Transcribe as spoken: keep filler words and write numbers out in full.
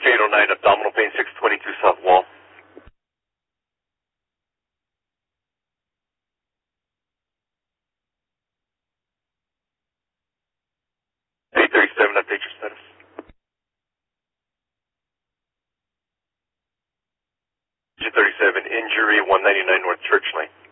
eight oh nine, abdominal pain, six twenty-two south wall. eight thirty-seven, update your status. two thirty-seven, injury, one ninety-nine North Church Lane.